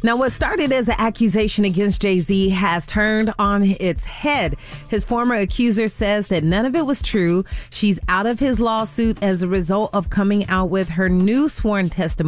Now, what started as an accusation against Jay-Z has turned on its head. His former accuser says that none of it was true. She's out of his lawsuit as a result of coming out with her new sworn testimony.